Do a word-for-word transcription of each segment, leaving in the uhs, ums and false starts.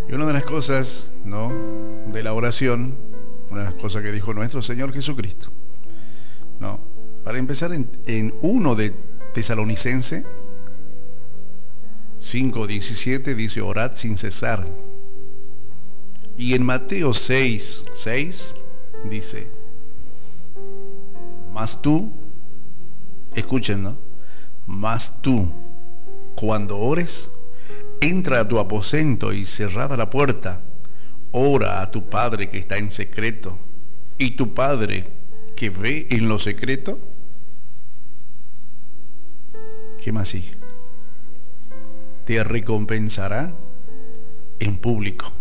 Y una de las cosas, ¿no?, de la oración, una de las cosas que dijo nuestro Señor Jesucristo, ¿no?, para empezar en, en uno de Tesalonicense cinco diecisiete dice: orad sin cesar. Y en Mateo seis seis dice: mas tú, escuchen, ¿no?, mas tú, cuando ores, entra a tu aposento y cerrada la puerta, ora a tu Padre que está en secreto, y tu Padre que ve en lo secreto, ¿qué más sigue?, te recompensará en público.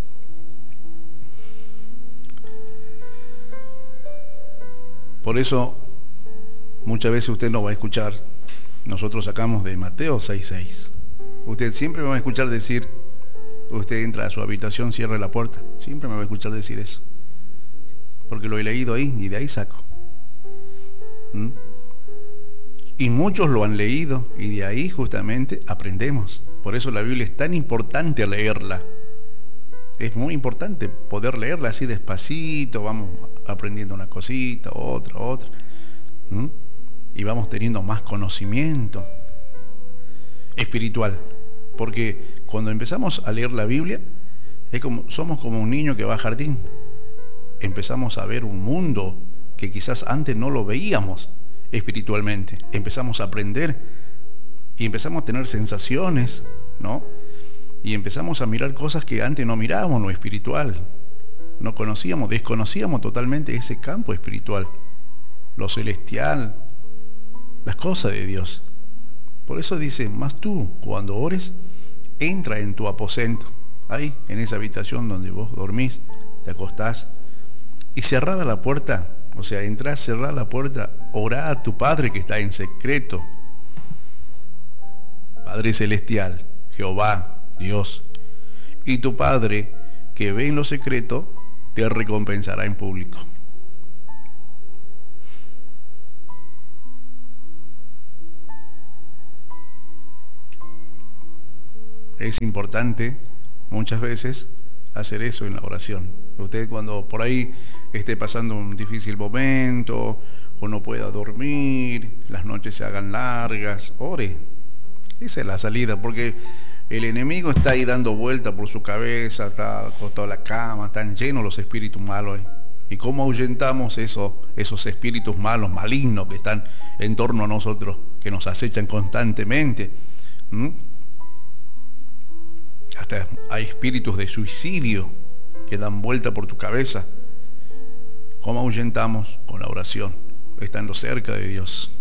Por eso, muchas veces usted no va a escuchar, nosotros sacamos de Mateo seis seis. Usted siempre me va a escuchar decir: usted entra a su habitación, cierre la puerta. Siempre me va a escuchar decir eso, porque lo he leído ahí y de ahí saco. ¿Mm? Y muchos lo han leído y de ahí justamente aprendemos. Por eso la Biblia es tan importante leerla. Es muy importante poder leerla así despacito, vamos aprendiendo una cosita, otra, otra. ¿Mm? Y vamos teniendo más conocimiento espiritual. Porque cuando empezamos a leer la Biblia, es como, somos como un niño que va al jardín. Empezamos a ver un mundo que quizás antes no lo veíamos espiritualmente. Empezamos a aprender y empezamos a tener sensaciones, ¿no? Y empezamos a mirar cosas que antes no mirábamos, lo espiritual. No conocíamos, desconocíamos totalmente ese campo espiritual, lo celestial, las cosas de Dios. Por eso dice: mas tú, cuando ores, entra en tu aposento, ahí, en esa habitación donde vos dormís, te acostás, y cerrada la puerta, o sea, entrás, cerrá la puerta, orá a tu Padre que está en secreto, Padre celestial, Jehová, Dios, y tu Padre que ve en lo secreto te recompensará en público. Es importante muchas veces hacer eso en la oración. Usted, cuando por ahí esté pasando un difícil momento o no pueda dormir, las noches se hagan largas, ore. Esa es la salida, porque el enemigo está ahí dando vuelta por su cabeza, está acostado en la cama, están llenos los espíritus malos. ¿eh? ¿Y cómo ahuyentamos eso, esos espíritus malos, malignos que están en torno a nosotros, que nos acechan constantemente? ¿Mm? Hasta hay espíritus de suicidio que dan vuelta por tu cabeza. ¿Cómo ahuyentamos? Con la oración, estando cerca de Dios.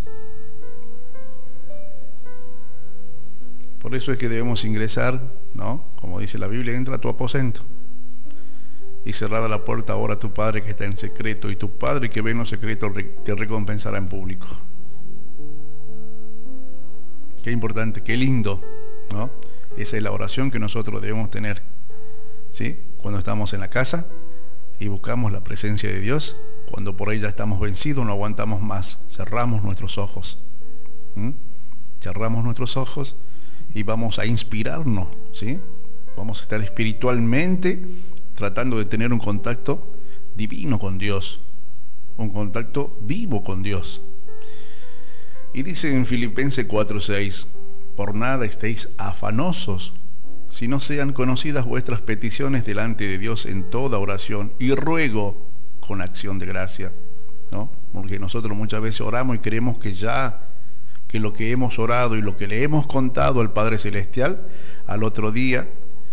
Por eso es que debemos ingresar, ¿no? Como dice la Biblia: entra a tu aposento y cerrada la puerta, ora a tu Padre que está en secreto, y tu Padre que ve en lo secreto te recompensará en público. Qué importante, qué lindo, ¿no? Esa es la oración que nosotros debemos tener, ¿sí? Cuando estamos en la casa y buscamos la presencia de Dios, cuando por ahí ya estamos vencidos, no aguantamos más, cerramos nuestros ojos, ¿Mm? cerramos nuestros ojos y vamos a inspirarnos, ¿sí? Vamos a estar espiritualmente tratando de tener un contacto divino con Dios, un contacto vivo con Dios. Y dice en Filipenses cuatro seis: por nada estéis afanosos, si no sean conocidas vuestras peticiones delante de Dios en toda oración y ruego con acción de gracia, ¿no? Porque nosotros muchas veces oramos y creemos que ya, que lo que hemos orado y lo que le hemos contado al Padre Celestial, al otro día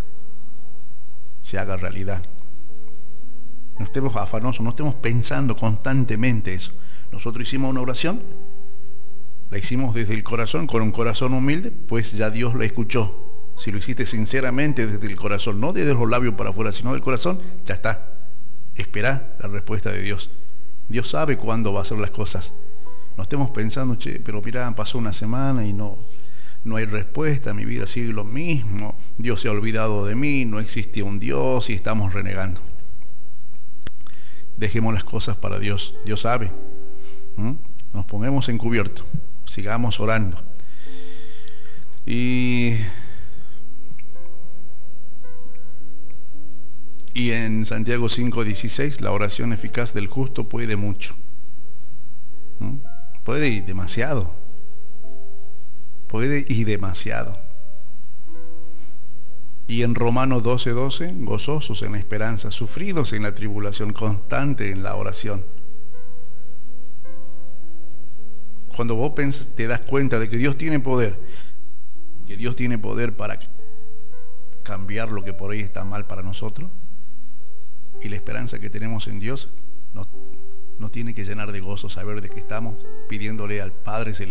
se haga realidad. No estemos afanosos, no estemos pensando constantemente eso. Nosotros hicimos una oración, la hicimos desde el corazón, con un corazón humilde, pues ya Dios la escuchó. Si lo hiciste sinceramente desde el corazón, no desde los labios para afuera, sino del corazón, ya está. Esperá la respuesta de Dios. Dios sabe cuándo va a hacer las cosas. No estemos pensando: che, pero mirá, pasó una semana y no, no hay respuesta, mi vida sigue lo mismo, Dios se ha olvidado de mí, no existe un Dios y estamos renegando. Dejemos las cosas para Dios, Dios sabe. ¿Mm? Nos pongamos en cubierto, sigamos orando. Y Y en Santiago cinco dieciséis, la oración eficaz del justo puede mucho. ¿Mm? Puede y demasiado. Puede y demasiado. Y en Romanos doce doce, gozosos en la esperanza, sufridos en la tribulación, constante en la oración. Cuando vos pensás, te das cuenta de que Dios tiene poder, que Dios tiene poder para cambiar lo que por ahí está mal para nosotros, y la esperanza que tenemos en Dios nos, nos tiene que llenar de gozo saber de que estamos pidiéndole al Padre Celestial